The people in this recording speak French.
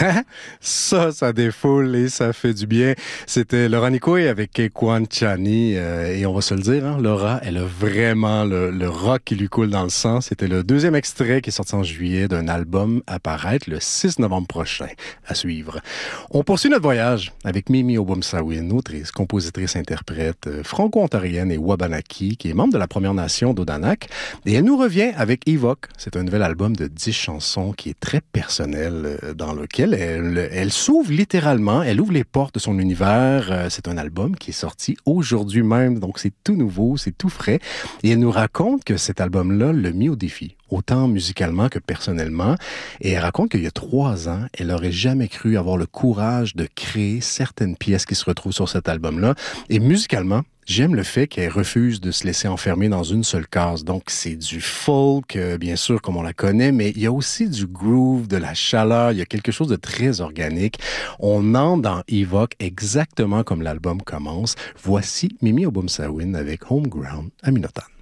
Ça défoule et ça fait du bien. C'était Laura Nicoué avec Kwan Chani. Et on va se le dire, hein, Laura, elle a vraiment le rock qui lui coule dans le sang. C'était le deuxième extrait qui est sorti en juillet d'un album à paraître le 6 novembre prochain. À suivre. On poursuit notre voyage avec Mimi Obumsawin, autrice, compositrice, interprète franco-ontarienne et wabanaki, qui est membre de la Première Nation d'Odanak. Et elle nous revient avec Evoque. C'est un nouvel album de 10 chansons qui est très personnel, dans lequel elle s'ouvre littéralement, elle ouvre les portes de son univers. C'est un album qui est sorti aujourd'hui même, donc c'est tout nouveau, c'est tout frais. Et elle nous raconte que cet album-là l'a mis au défi, autant musicalement que personnellement. Et elle raconte qu'il y a 3 ans, elle n'aurait jamais cru avoir le courage de créer certaines pièces qui se retrouvent sur cet album-là. Et musicalement, j'aime le fait qu'elle refuse de se laisser enfermer dans une seule case. Donc, c'est du folk, bien sûr, comme on la connaît, mais il y a aussi du groove, de la chaleur. Il y a quelque chose de très organique. On entre dans Evoque exactement comme l'album commence. Voici Mimi Obumsawin avec Homeground à Minotan.